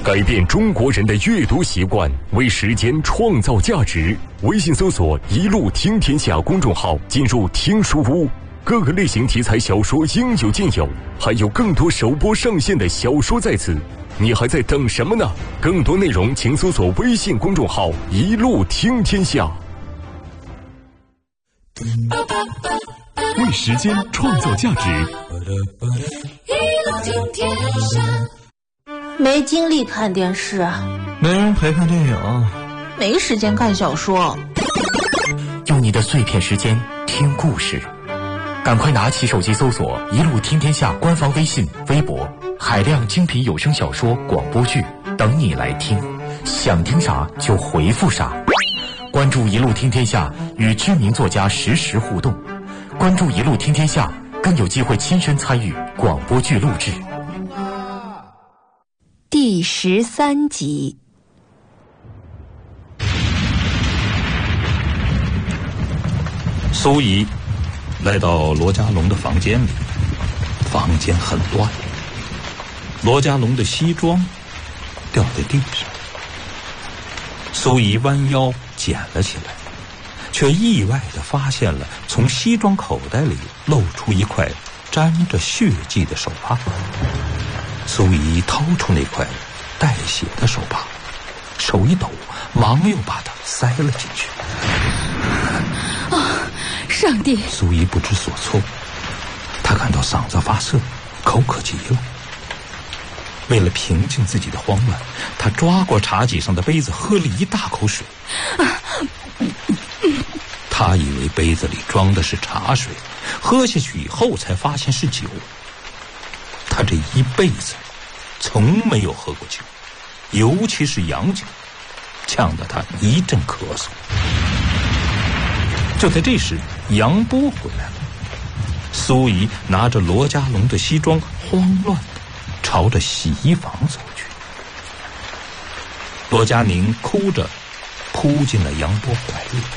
改变中国人的阅读习惯，为时间创造价值。微信搜索“一路听天下”公众号，进入听书屋，各个类型题材小说应有尽有，还有更多首播上线的小说在此。你还在等什么呢？更多内容请搜索微信公众号“一路听天下”。为时间创造价值， 一路听天下。 没精力看电视啊， 没人陪看电影， 没时间看小说。 用你的碎片时间听故事，赶快拿起手机搜索“一路听天下”官方微信、微博，海量精品有声小说、广播剧等你来听，想听啥就回复啥。关注“一路听天下”，与知名作家实时互动。关注“一路听天下”，更有机会亲身参与广播剧录制。 第13集。 苏怡来到罗家龙的房间里，房间很乱，罗家龙的西装掉在地上，苏怡弯腰捡了起来，却意外地发现了从西装口袋里露出一块沾着血迹的手帕。苏怡掏出那块带血的手帕，手一抖，忙又把它塞了进去。 上帝！ 苏怡不知所措，她感到嗓子发涩，口渴极了。为了平静自己的慌乱，她抓过茶几上的杯子，喝了一大口水。她以为杯子里装的是茶水，喝下去以后才发现是酒。她这一辈子从没有喝过酒，尤其是洋酒，呛得她一阵咳嗽。就在这时，杨波回来了。苏怡拿着罗家龙的西装，慌乱地朝着洗衣房走去。罗家宁哭着扑进了杨波怀里。